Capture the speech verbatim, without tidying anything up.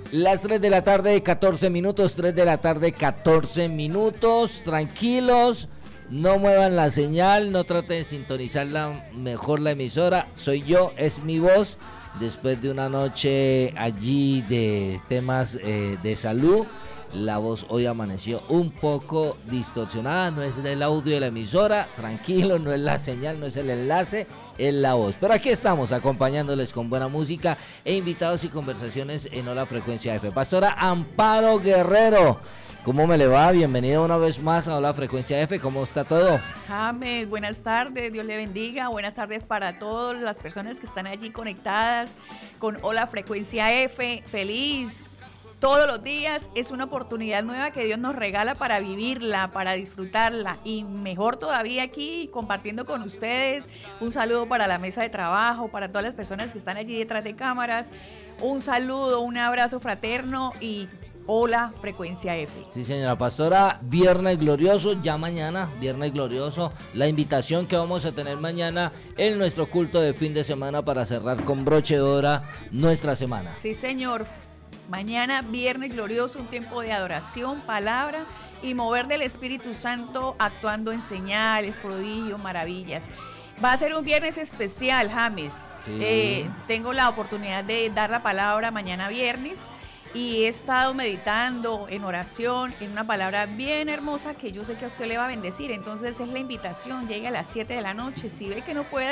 Las tres de la tarde, catorce minutos, tres de la tarde, catorce minutos, tranquilos, no muevan la señal, no traten de sintonizar la, mejor la emisora, soy yo, es mi voz, después de una noche allí de temas eh, de salud, la voz hoy amaneció un poco distorsionada, no es el audio de la emisora, tranquilo, no es la señal, no es el enlace, es la voz. Pero aquí estamos acompañándoles con buena música e invitados y conversaciones en Hola Frecuencia F. Pastora Amparo Guerrero, ¿cómo me le va? Bienvenida una vez más a Hola Frecuencia F, ¿cómo está todo? James, buenas tardes, Dios le bendiga, buenas tardes para todas las personas que están allí conectadas con Hola Frecuencia F, feliz. Todos los días es una oportunidad nueva que Dios nos regala para vivirla, para disfrutarla y mejor todavía aquí compartiendo con ustedes. Un saludo para la mesa de trabajo, para todas las personas que están allí detrás de cámaras. Un saludo, un abrazo fraterno y Hola Frecuencia F. Sí, señora pastora, viernes glorioso, ya mañana, viernes glorioso, la invitación que vamos a tener mañana en nuestro culto de fin de semana para cerrar con broche de oro nuestra semana. Sí, señor. Mañana, viernes glorioso, un tiempo de adoración, palabra y mover del Espíritu Santo actuando en señales, prodigios, maravillas. Va a ser un viernes especial, James. Sí. Eh, tengo la oportunidad de dar la palabra mañana viernes y he estado meditando en oración, en una palabra bien hermosa que yo sé que a usted le va a bendecir. Entonces es la invitación, llegue a las siete de la noche. Si ve que no puede